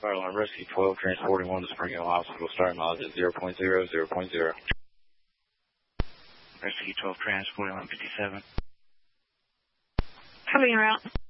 Fire alarm rescue 12, transporting 1 to Spring Hill Hospital, starting mileage at 0.0, 0.0. Rescue 12, transporting 157. Covering your route.